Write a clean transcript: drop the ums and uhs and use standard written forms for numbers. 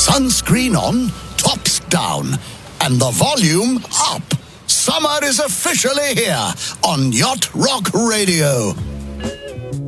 Sunscreen on, tops down, and the volume up. Summer is officially here on Yacht Rock Radio.